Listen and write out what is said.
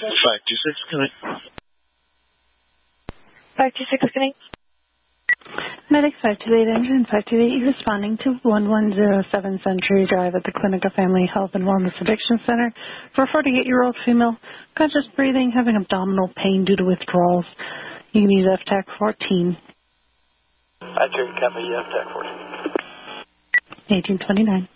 526, connect. 526, connect. Medic 528 engine 528 responding to 1107 Century Drive at the Clinical Family Health and Wellness Addiction Center for a 48-year-old female, conscious breathing, having abdominal pain due to withdrawals. You can use FTAC 14. I took copy FTAC 14. 1829.